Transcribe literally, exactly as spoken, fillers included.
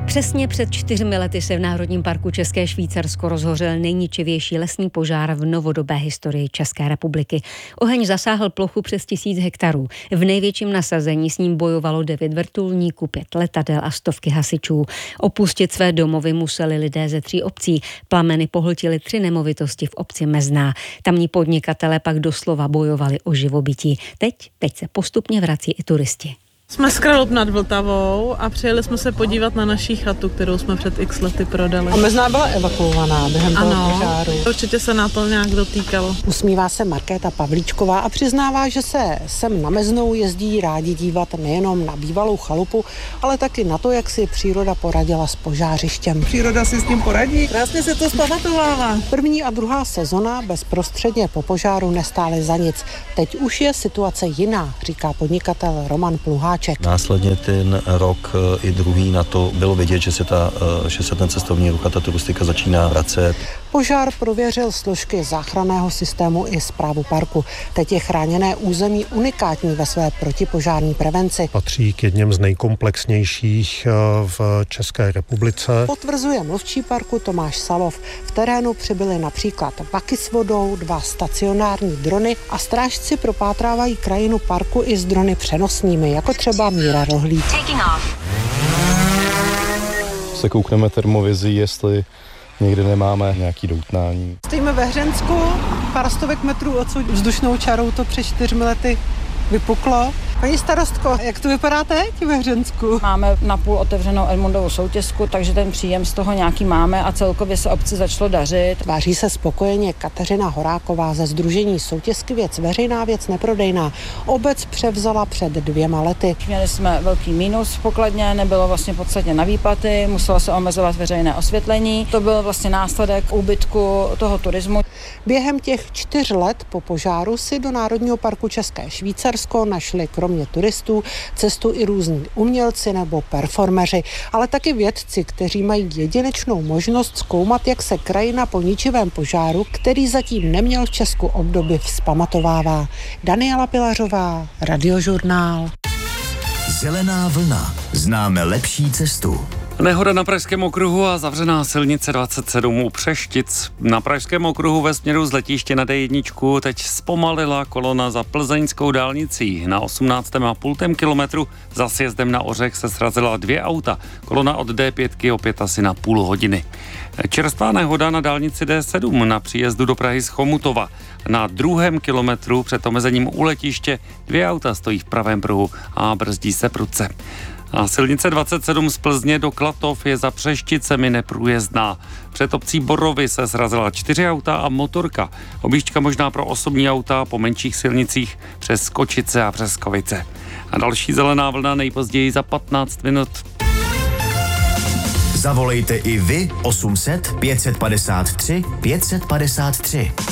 Přesně před čtyřmi lety se v Národním parku České Švýcarsko rozhořel nejničivější lesní požár v novodobé historii České republiky. Oheň zasáhl plochu přes tisíc hektarů. V největším nasazení s ním bojovalo devět vrtulníků, pět letadel a stovky hasičů. Opustit své domovy museli lidé ze tří obcí. Plameny pohltily tři nemovitosti v obci Mezná. Tamní podnikatelé pak doslova bojovali o živobytí. Teď, teď se postupně vrací i turisti. Jsme z Kralup nad Vltavou a přijeli jsme se podívat na naší chatu, kterou jsme před x lety prodali. A Mezná byla evakuovaná během toho ano, požáru. Určitě se na to nějak dotýkalo. Usmívá se Markéta Pavlíčková a přiznává, že se sem na Meznou jezdí rádi dívat nejenom na bývalou chalupu, ale taky na to, jak si příroda poradila s požářištěm. Příroda si s tím poradí. Krásně se to zpamatovává. První a druhá sezona bezprostředně po požáru nestály za nic. Teď už je situace jiná, říká podnikatel Roman Pluháček. Následně ten rok i druhý na to bylo vidět, že se, ta, že se ten cestovní ruch a ta turistika začíná vracet. Požár prověřil složky záchranného systému i správu parku. Teď je chráněné území unikátní ve své protipožární prevenci. Patří k jedním z nejkomplexnějších v České republice. Potvrzuje mluvčí parku Tomáš Salov. V terénu přibyly například vaky s vodou, dva stacionární drony a strážci propátrávají krajinu parku i s drony přenosnými, jako třeba Míra Rohlík. Se koukneme termovizí, jestli někde nemáme nějaký doutnání. Stojíme ve Hřensku, pár stovek metrů odsud vzdušnou čarou to před čtyřmi lety vypuklo. Paní starostko, jak to vypadá teď ve Hřensku? Máme napůl otevřenou Edmundovou soutězku, takže ten příjem z toho nějaký máme a celkově se obci začalo dařit. Tváří se spokojeně Kateřina Horáková ze sdružení Soutězky věc veřejná, věc neprodejná. Obec převzala před dvěma lety. Měli jsme velký mínus v pokladně, nebylo vlastně podstatně na výplaty, muselo se omezovat veřejné osvětlení. To byl vlastně následek úbytku toho turismu. Během těch čtyř let po požáru si do Národního parku České Švýcarsko našli kromě turistů cestu i různí umělci nebo performeři, ale taky vědci, kteří mají jedinečnou možnost zkoumat, jak se krajina po ničivém požáru, který zatím neměl v Česku obdoby, vzpamatovává. Daniela Pilařová, Radiožurnál. Zelená vlna. Známe lepší cestu. Nehoda na Pražském okruhu a zavřená silnice dvacet sedm u Přeštic. Na Pražském okruhu ve směru z letiště na D jedna teď zpomalila kolona za plzeňskou dálnicí. Na osmnáctém a půl kilometru za sjezdem na Ořech se srazila dvě auta. Kolona od D pět opět asi na půl hodiny. Čerstvá nehoda na dálnici D sedm na příjezdu do Prahy z Chomutova. Na druhém kilometru před omezením u letiště dvě auta stojí v pravém pruhu a brzdí se prudce. A silnice dvacet sedm z Plzně do Klatov je za Přešticemi neprůjezdná. Před obcí Borovy se srazila čtyři auta a motorka. Objížďka možná pro osobní auta po menších silnicích přes Kočice a Přeskovice. A další zelená vlna nejpozději za patnáct minut. Zavolejte i vy osm set pět set padesát tři pět set padesát tři.